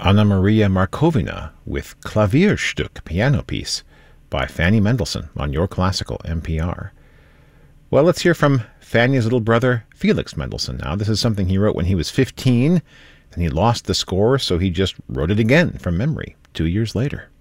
Anna Maria Markovina with Klavierstück, piano piece, by Fanny Mendelssohn on Your Classical NPR. Well, let's hear from Fanny's little brother, Felix Mendelssohn now. This is something he wrote when he was 15, and he lost the score, so he just wrote it again from memory 2 years later.